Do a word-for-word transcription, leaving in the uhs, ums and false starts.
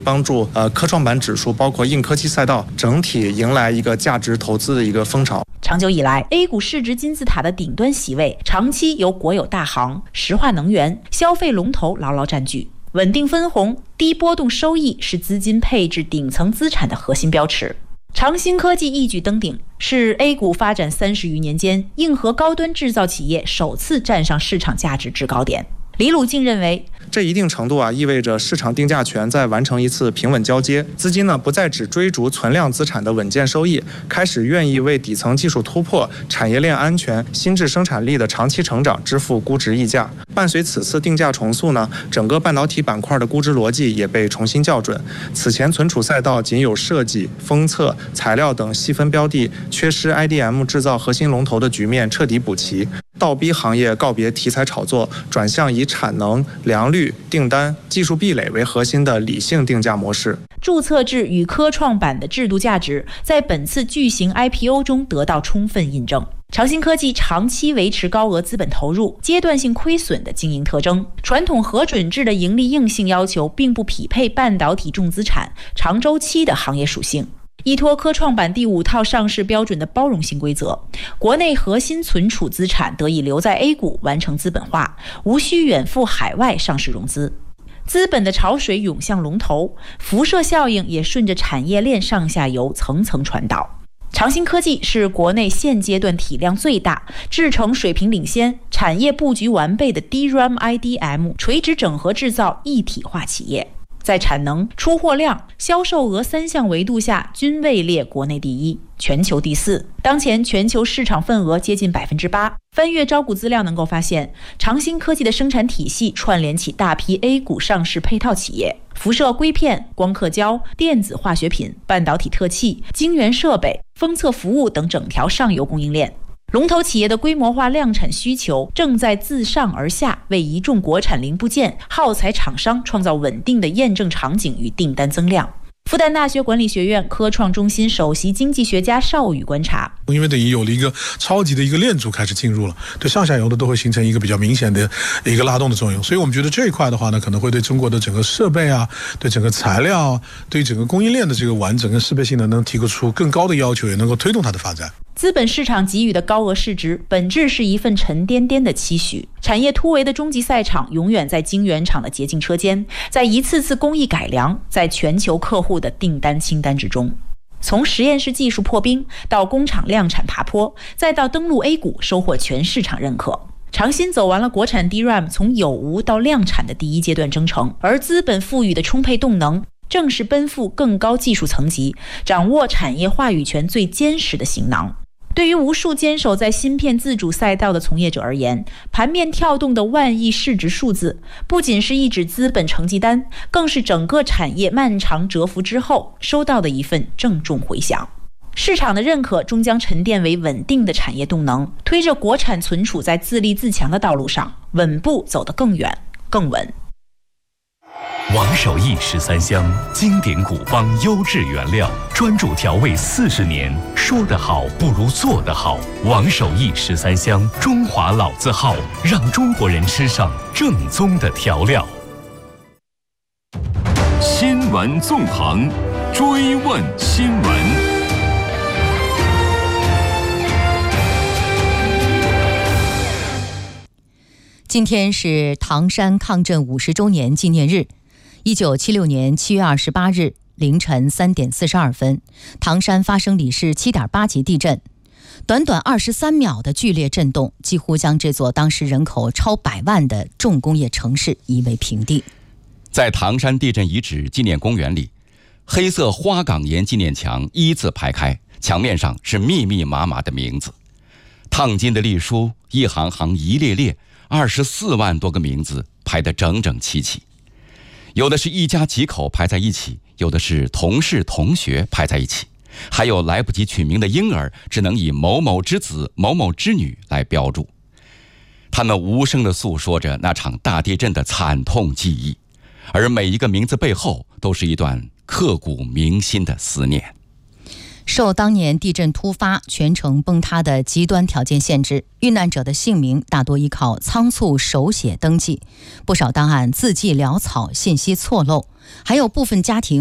帮助呃科创板指数包括硬科技赛道整体迎来一个价值投资的一个风潮。 长久以来 A 股市值金字塔的顶端席位长期由国有大行、石化能源、消费龙头牢牢占据，稳定分红、低波动收益是资金配置顶层资产的核心标尺。长兴科技一举登顶，是 A 股发展三十余年间硬核高端制造企业首次站上市场价值制高点。李鲁静认为， 这一定程度啊意味着市场定价权在完成一次平稳交接，资金呢不再只追逐存量资产的稳健收益，开始愿意为底层技术突破、产业链安全、新质生产力的长期成长支付估值溢价。伴随此次定价重塑呢，整个半导体板块的估值逻辑也被重新校准。此前存储赛道仅有设计、封测、材料等细分标的，缺失 I D M 制造核心龙头的局面彻底补齐。倒逼行业告别题材炒作，转向以产能、良率、订单、技术壁垒为核心的理性定价模式。 注册制与科创板的制度价值在本次巨型 I P O 中得到充分印证。长兴科技长期维持高额资本投入、阶段性亏损的经营特征，传统核准制的盈利硬性要求并不匹配半导体重资产、长周期的行业属性。依托科创板第五套上市标准的包容性规则，国内核心存储资产得以留在 A 股完成资本化，无需远赴海外上市融资。资本的潮水涌向龙头，辐射效应也顺着产业链上下游层层传导。长兴科技是国内现阶段体量最大、制程水平领先、产业布局完备的 D RAM I D M 垂直整合制造一体化企业。在产能、出货量、销售额三项维度下均位列国内第一，全球第四。当前全球市场份额接近百分之八。翻阅招股资料能够发现，长兴科技的生产体系串联起大批 A 股上市配套企业，辐射硅片、光刻胶、电子化学品、半导体特器、晶圆设备、封测服务等整条上游供应链。龙头企业的规模化量产需求正在自上而下为一众国产零部件、耗材厂商创造稳定的验证场景与订单增量。复旦大学管理学院科创中心首席经济学家邵宇观察， 因为等于有了一个超级的一个链组开始进入了，对上下游的都会形成一个比较明显的一个拉动的作用，所以我们觉得这一块的话呢，可能会对中国的整个设备啊、对整个材料、对整个供应链的这个完整跟适配性呢，能提出更高的要求，也能够推动它的发展。 资本市场给予的高额市值，本质是一份沉甸甸的期许。产业突围的终极赛场，永远在晶圆厂的捷径车间，在一次次工艺改良，在全球客户的订单清单之中。从实验室技术破冰，到工厂量产爬坡，再到登陆 A 股，收获全市场认可。长兴走完了国产 D RAM 从有无到量产的第一阶段征程，而资本赋予的充沛动能，正是奔赴更高技术层级、掌握产业话语权最坚实的行囊。对于无数坚守在芯片自主赛道的从业者而言，盘面跳动的万亿市值数字，不仅是一纸资本成绩单，更是整个产业漫长蛰伏之后收到的一份郑重回响。市场的认可终将沉淀为稳定的产业动能，推着国产存储在自立自强的道路上稳步走得更远更稳。 王守义十三香，经典古方优质原料，专注调味四十年，说得好不如做得好。王守义十三香，中华老字号，让中国人吃上正宗的调料。 新闻纵横，追问新闻。 今天是唐山抗震五十周年纪念日。一九七六年七月二十八日凌晨三点四十二分，唐山发生里氏七点八级地震，短短二十三秒的剧烈震动，几乎将这座当时人口超百万的重工业城市夷为平地。 在唐山地震遗址纪念公园里，黑色花岗岩纪念墙一字排开，墙面上是密密麻麻的名字，烫金的隶书一行行一列列，二十四万多个名字排得整整齐齐。有的是一家几口排在一起，有的是同事同学排在一起，还有来不及取名的婴儿只能以某某之子某某之女来标注。他们无声地诉说着那场大地震的惨痛记忆，而每一个名字背后都是一段刻骨铭心的思念。 受当年地震突发、全城崩塌的极端条件限制，遇难者的姓名大多依靠仓促手写登记，不少档案字迹潦草、信息错漏，还有部分家庭